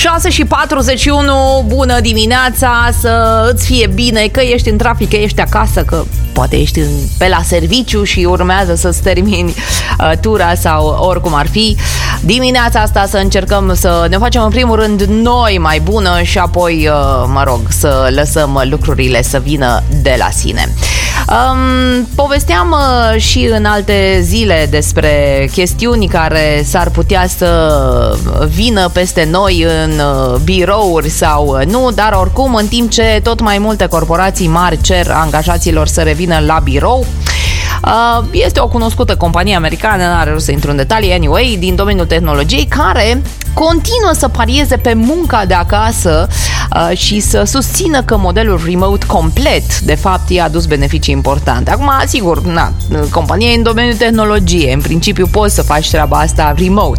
6:41, bună dimineața, să îți fie bine, că ești în trafic, că ești acasă, că poate ești pe la serviciu și urmează să-ți termini tura sau oricum ar fi. Dimineața asta să încercăm să ne facem în primul rând noi mai bună și apoi, să lăsăm lucrurile să vină de la sine. Povesteam și în alte zile despre chestiuni care s-ar putea să vină peste noi în birouri sau nu, dar oricum, în timp ce tot mai multe corporații mari cer angajaților să revină la birou, este o cunoscută companie americană, n-are rost să intru în detalii, anyway, din domeniul tehnologiei, care continuă să parieze pe munca de acasă și să susțină că modelul remote complet, de fapt, i-a adus beneficii importante. Acum, sigur, compania e în domeniul tehnologiei, în principiu poți să faci treaba asta remote.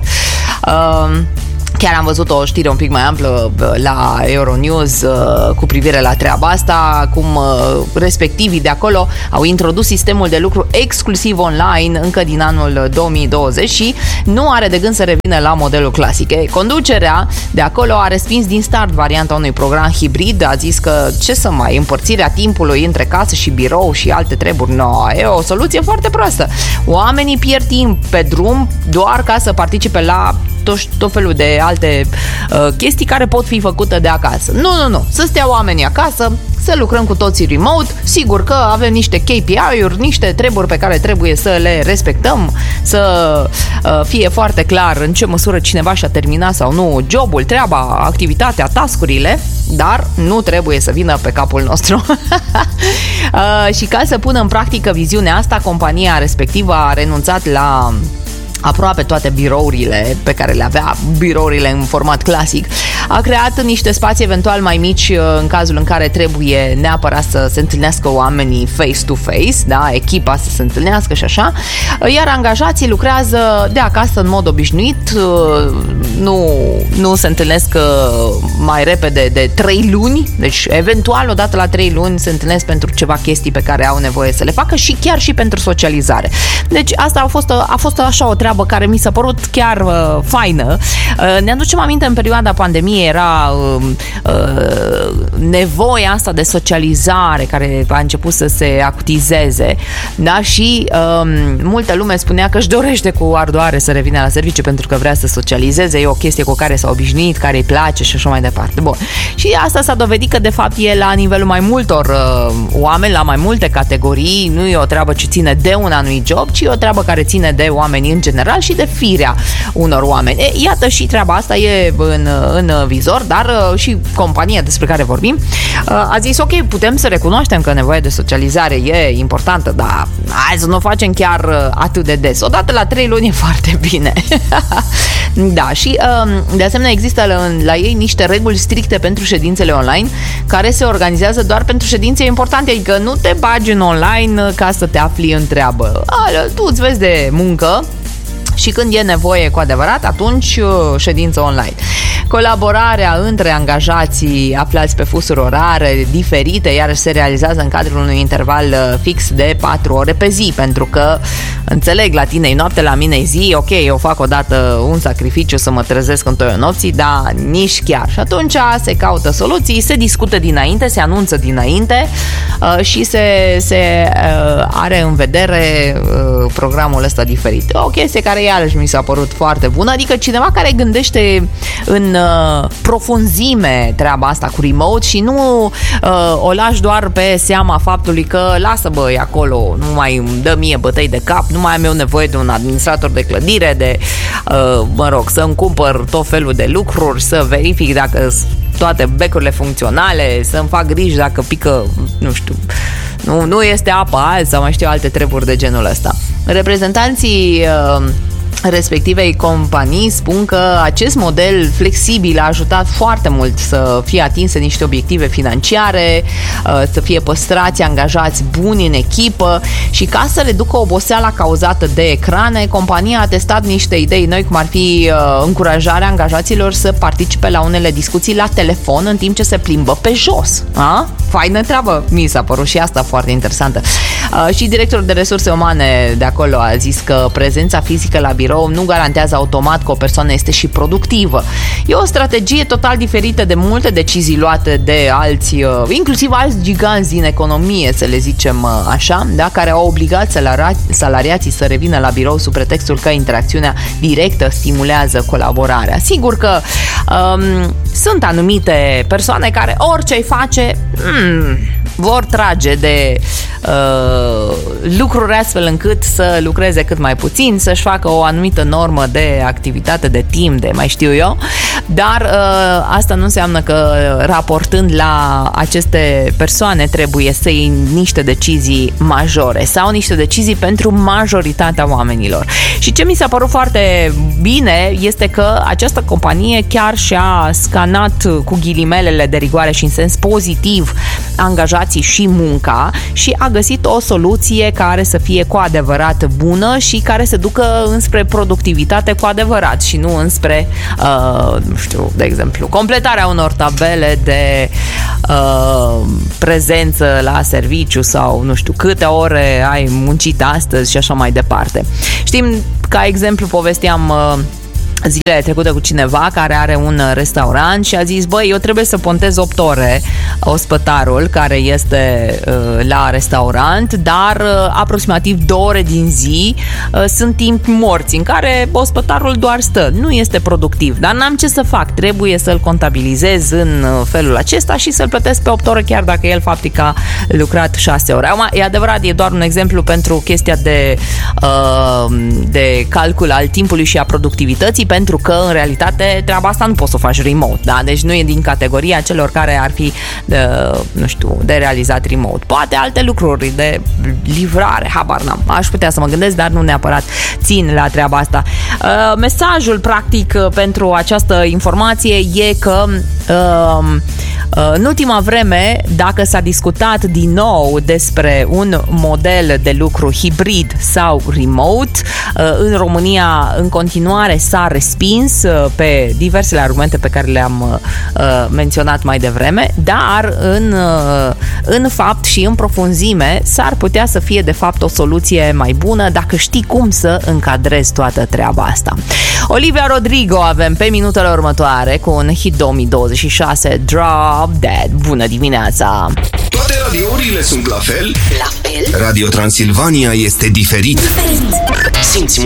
Chiar am văzut o știre un pic mai amplă la Euronews cu privire la treaba asta, cum respectivii de acolo au introdus sistemul de lucru exclusiv online încă din anul 2020 și nu are de gând să revină la modelul clasic. Conducerea de acolo a respins din start varianta unui program hibrid, a zis că ce să mai, împărțirea timpului între casă și birou și alte treburi, e o soluție foarte proastă. Oamenii pierd timp pe drum doar ca să participe la tot felul de alte chestii care pot fi făcute de acasă. Nu. Să stea oamenii acasă, să lucrăm cu toții remote. Sigur că avem niște KPI-uri, niște treburi pe care trebuie să le respectăm, să fie foarte clar în ce măsură cineva și-a terminat sau nu jobul, treaba, activitatea, task-urile, dar nu trebuie să vină pe capul nostru. Și ca să pună în practică viziunea asta, compania respectivă a renunțat la aproape toate birourile pe care le avea, birourile în format clasic. A creat niște spații eventual mai mici în cazul în care trebuie neapărat să se întâlnească oamenii face-to-face, da, echipa să se întâlnească și așa, iar angajații lucrează de acasă în mod obișnuit, nu se întâlnesc mai repede de 3 luni, deci eventual odată la 3 luni se întâlnesc pentru ceva chestii pe care au nevoie să le facă și chiar și pentru socializare. Deci asta a fost așa o treabă care mi s-a părut chiar faină. Ne aducem aminte, în perioada pandemiei era nevoia asta de socializare care a început să se acutizeze, da? Și multă lume spunea că își dorește cu ardoare să revină la serviciu pentru că vrea să socializeze, e o chestie cu care s-a obișnuit, care îi place și așa mai departe. Bun. Și asta s-a dovedit că de fapt e la nivelul mai multor oameni, la mai multe categorii, nu e o treabă ce ține de un anumit job, ci e o treabă care ține de oameni în general și de firea unor oameni. Iată, și treaba asta e în vizor, dar și compania despre care vorbim a zis, ok, putem să recunoaștem că nevoia de socializare e importantă, dar hai să nu o facem chiar atât de des. Odată la 3 luni e foarte bine. Da, și de asemenea există la ei niște reguli stricte pentru ședințele online care se organizează doar pentru ședințe importante, adică nu te bagi în online ca să te afli în treabă. Tu îți vezi de muncă și când e nevoie cu adevărat, atunci ședință online. Colaborarea între angajații aflați pe fusuri orare diferite, iar se realizează în cadrul unui interval fix de 4 ore pe zi, pentru că înțeleg, la tine e noapte, la mine e zi, ok, eu fac odată un sacrificiu să mă trezesc în toiul nopții, dar nici chiar. Și atunci se caută soluții, se discută dinainte, se anunță dinainte și se are în vedere programul ăsta diferit. O chestie care iarăși mi s-a părut foarte bună, adică cineva care gândește în profunzime treaba asta cu remote și nu o lași doar pe seama faptului că lasă băi acolo, nu mai îmi dă mie bătăi de cap, nu mai am eu nevoie de un administrator de clădire, de să-mi cumpăr tot felul de lucruri, să verific dacă toate becurile funcționale, să-mi fac griji dacă pică, nu știu, nu este apă azi sau mai știu alte treburi de genul ăsta. Reprezentanții respectivei companii spun că acest model flexibil a ajutat foarte mult să fie atinse niște obiective financiare, să fie păstrați angajați buni în echipă și ca să reducă oboseala cauzată de ecrane, compania a testat niște idei noi, cum ar fi încurajarea angajaților să participe la unele discuții la telefon în timp ce se plimbă pe jos. Faină treabă, mi s-a părut și asta foarte interesantă. Și directorul de resurse umane de acolo a zis că prezența fizică la birou birou nu garantează automat că o persoană este și productivă. E o strategie total diferită de multe decizii luate de alți, inclusiv alți giganți din economie, să le zicem așa, da? Care au obligat salariații să revină la birou sub pretextul că interacțiunea directă stimulează colaborarea. Sigur că sunt anumite persoane care orice ai face vor trage de lucruri astfel încât să lucreze cât mai puțin, să-și facă o anumită normă de activitate, de timp, de mai știu eu, dar asta nu înseamnă că raportând la aceste persoane trebuie să iei niște decizii majore sau niște decizii pentru majoritatea oamenilor. Și ce mi s-a părut foarte bine este că această companie chiar și-a scanat cu ghilimelele de rigoare și în sens pozitiv angajații și munca și a găsit o soluție care să fie cu adevărat bună și care să ducă înspre productivitate cu adevărat și nu înspre, nu știu, de exemplu, completarea unor tabele de prezență la serviciu sau nu știu câte ore ai muncit astăzi și așa mai departe. Știm, ca exemplu, povesteam zilele trecute cu cineva care are un restaurant și a zis, băi, eu trebuie să pontez 8 ore ospătarul care este la restaurant, dar aproximativ 2 ore din zi sunt timp morți în care ospătarul doar stă. Nu este productiv, dar n-am ce să fac. Trebuie să-l contabilizez în felul acesta și să-l plătesc pe 8 ore chiar dacă el faptic a lucrat 6 ore. Acum, e adevărat, e doar un exemplu pentru chestia de calcul al timpului și a productivității, pentru că, în realitate, treaba asta nu poți să o faci remote, da? Deci nu e din categoria celor care ar fi, nu știu, de realizat remote. Poate alte lucruri, de livrare, habar n-am. Aș putea să mă gândesc, dar nu neapărat țin la treaba asta. Mesajul, practic, pentru această informație e că în ultima vreme, dacă s-a discutat din nou despre un model de lucru hibrid sau remote, în România în continuare s-a respins pe diversele argumente pe care le-am menționat mai devreme, dar în fapt și în profunzime s-ar putea să fie de fapt o soluție mai bună dacă știi cum să încadrezi toată treaba asta. Olivia Rodrigo avem pe minutele următoare cu un hit 2026, Drop Dead. Bună dimineața! Toate radiourile sunt la fel? Radio Transilvania este diferit. Simți